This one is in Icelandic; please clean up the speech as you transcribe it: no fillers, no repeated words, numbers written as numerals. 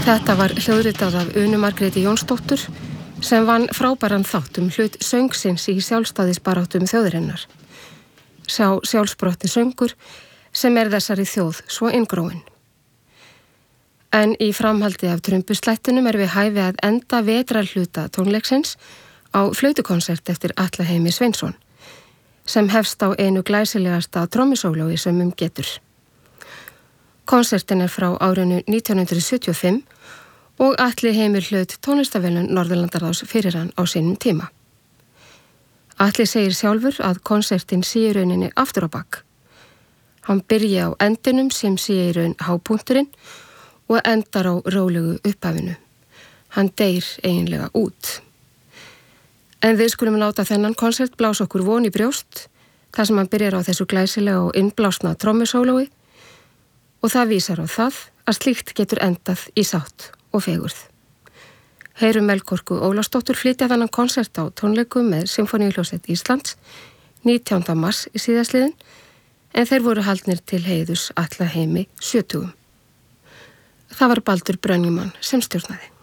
Þetta var hljóðritað af Unu Margréti Jónsdóttur sem vann frábæran þátt hlut söngsins í sjálfstæðisbaráttum þjóðarinnar. Sá sjálfsprotti söngur sem þessari þjóð svo inngróin. En í framhaldi af trumbuslættinum við hæfi að enda vetrarhluta tónleiksins á flautukonsert eftir Atla Heimi Sveinsson, sem hefst á einu glæsilegasta trommusólói sem getur. Konsertin frá árinu 1975 og Atli Heimir hlaut tónlistarverðlaun Norðurlandaráðs fyrir hann á sínum tíma. Atli segir sjálfur að konsertin sé í rauninni aftur á bak. Hann byrji á endinum sem sé í raun hápunkturinn og endar á rólegu upphafinu. Hann deyr eiginlega út. En við skulum láta þennan konsert blása okkur von í brjóst, þar sem hann byrjar á þessu glæsilega og innblásna trommusólói og það vísar á það að slíkt getur endað í sátt og fegurð. Heyrum Melkorku Ólafsdóttur flytja þennan konsert á tónleikum með Sinfóníuhljómsveit Íslands 19. mars í síðastliðin, en þeir voru haldnir til heiðurs Atla Heimi 70. Það var Baldur Brönjumann sem stjórnaði.